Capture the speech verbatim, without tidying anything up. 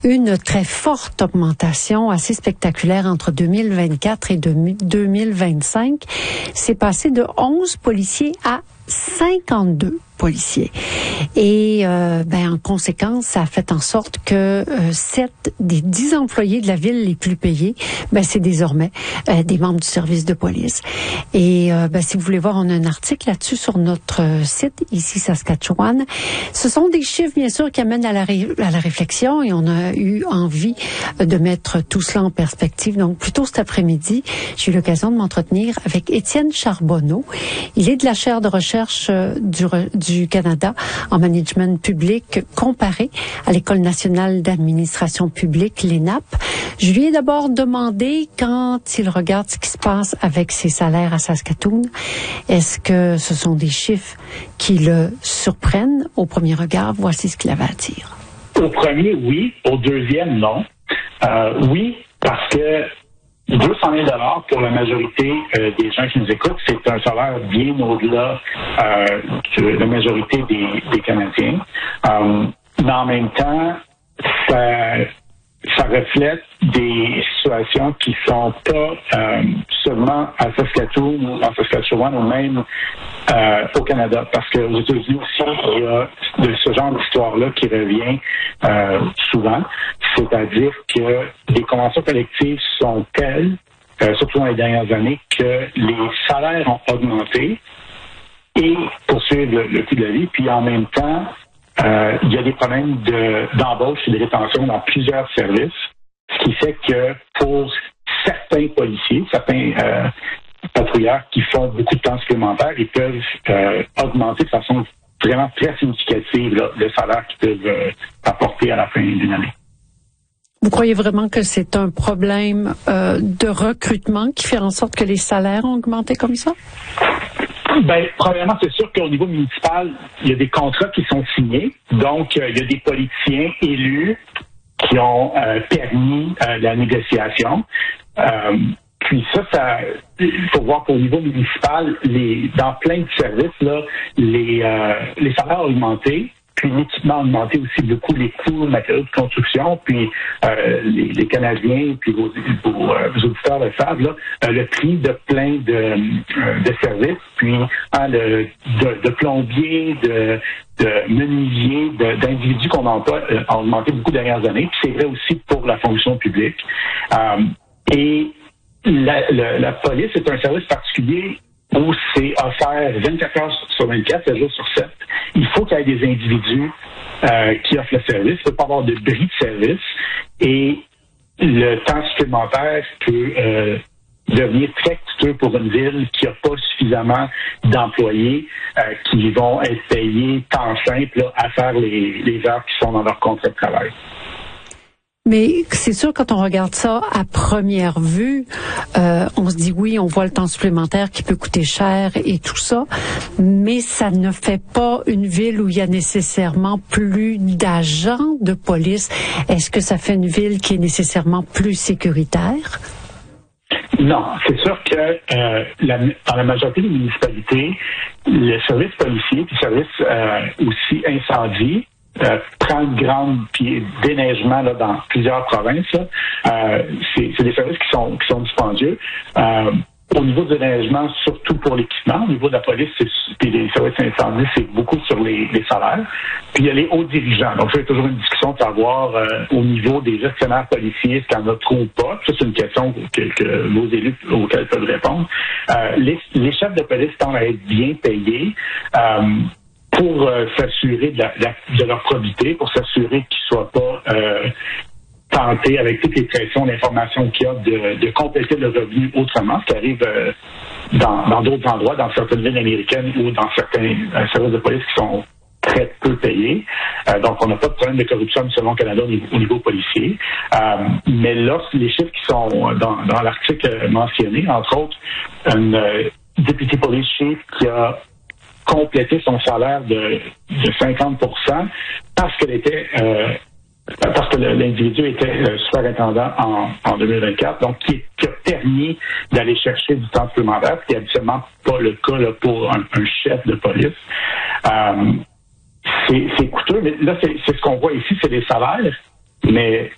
Une très forte augmentation, assez spectaculaire entre deux mille vingt-quatre et deux mille vingt-cinq. C'est passé de onze policiers à cinquante-deux policiers. Et euh, ben, en conséquence, ça a fait en sorte que euh, sept des dix employés de la ville les plus payés, ben, c'est désormais euh, des membres du service de police. Et euh, ben, si vous voulez voir, on a un article là-dessus sur notre euh, site, ici Saskatchewan. Ce sont des chiffres, bien sûr, qui amènent à la, ré- à la réflexion et on a eu envie de mettre tout cela en perspective. Donc, plus tôt cet après-midi, j'ai eu l'occasion de m'entretenir avec Étienne Charbonneau. Il est de la chaire de recherche euh, du, du du Canada en management public comparé à l'École nationale d'administration publique, l'E N A P. Je lui ai d'abord demandé, quand il regarde ce qui se passe avec ses salaires à Saskatoon, est-ce que ce sont des chiffres qui le surprennent au premier regard? Voici ce qu'il avait à dire. Au premier, oui. Au deuxième, non. Euh, oui, parce que deux cent mille dollars pour la majorité euh, des gens qui nous écoutent, c'est un salaire bien au-delà euh, de la majorité des, des Canadiens. Euh, mais en même temps, ça, ça reflète des situations qui sont pas euh, seulement à Saskatoon ou en Saskatchewan ou même euh, au Canada. Parce qu'aux États-Unis aussi, il y a de ce genre d'histoire-là qui revient euh, souvent. C'est-à-dire que les conventions collectives sont telles, euh, surtout dans les dernières années, que les salaires ont augmenté et poursuivent le, le coût de la vie. Puis en même temps, euh, il y a des problèmes de, d'embauche et de rétention dans plusieurs services, ce qui fait que pour certains policiers, certains euh, patrouilleurs qui font beaucoup de temps supplémentaire, ils peuvent euh, augmenter de façon vraiment très significative là, le salaire qu'ils peuvent euh, apporter à la fin d'une année. Vous croyez vraiment que c'est un problème euh, de recrutement qui fait en sorte que les salaires ont augmenté comme ça? Ben, premièrement, c'est sûr qu'au niveau municipal, il y a des contrats qui sont signés. Donc, euh, il y a des politiciens élus qui ont euh, permis euh, la négociation. Euh, puis ça, ça, il faut voir qu'au niveau municipal, les, dans plein de services, là, les, euh, les salaires ont augmenté. Puis l'équipement a augmenté aussi beaucoup, les coûts de matériaux de construction, puis euh, les, les Canadiens, puis vos, vos, euh, vos auditeurs le savent, là, euh, le prix de plein de, euh, de services, puis hein, le, de, de plombiers, de, de menuisiers, de, d'individus qu'on emploie euh, a augmenté beaucoup les dernières années, puis c'est vrai aussi pour la fonction publique. Euh, et la, la, la police est un service particulier où c'est offert vingt-quatre heures sur vingt-quatre, sept jours sur sept. Il faut qu'il y ait des individus euh, qui offrent le service. Il ne peut pas avoir de bris de service. Et le temps supplémentaire peut euh, devenir très coûteux pour une ville qui n'a pas suffisamment d'employés euh, qui vont être payés temps simple là, à faire les, les heures qui sont dans leur contrat de travail. Mais c'est sûr, quand on regarde ça à première vue, euh, on se dit oui, on voit le temps supplémentaire qui peut coûter cher et tout ça, mais ça ne fait pas une ville où il y a nécessairement plus d'agents de police. Est-ce que ça fait une ville qui est nécessairement plus sécuritaire? Non, c'est sûr que euh, la, dans la majorité des municipalités, le service policier puis le service euh, aussi incendie Euh, prend une grande puis déneigement là, dans plusieurs provinces. Là. Euh, c'est, c'est des services qui sont qui sont dispendieux. Euh, au niveau du déneigement, surtout pour l'équipement, au niveau de la police, c'est, puis les services incendies, c'est beaucoup sur les, les salaires. Puis il y a les hauts dirigeants. Donc, il y a toujours une discussion pour avoir euh, au niveau des gestionnaires policiers, est-ce qu'il y en a trop ou pas. Ça, c'est une question que, que nos élus auxquels peuvent répondre. Euh, les, les chefs de police tendent à être bien payés. Euh, pour euh, s'assurer de, la, de leur probité, pour s'assurer qu'ils ne soient pas euh, tentés avec toutes les pressions d'information qu'il y a de, de compléter le revenu autrement, ce qui arrive euh, dans, dans d'autres endroits, dans certaines villes américaines ou dans certains euh, services de police qui sont très peu payés. Euh, donc, on n'a pas de problème de corruption selon le Canada au niveau, au niveau policier. Euh, mais là, les chiffres qui sont dans, dans l'article mentionné, entre autres, une euh, deputy police chief qui a compléter son salaire de, de cinquante pour cent parce qu'elle était euh, parce que le, l'individu était euh, superintendant en, en deux mille vingt-quatre, donc qui, qui a permis d'aller chercher du temps supplémentaire, ce qui n'est habituellement pas le cas là, pour un, un chef de police. Euh, c'est, c'est coûteux, mais là, c'est, c'est ce qu'on voit ici, c'est les salaires, mais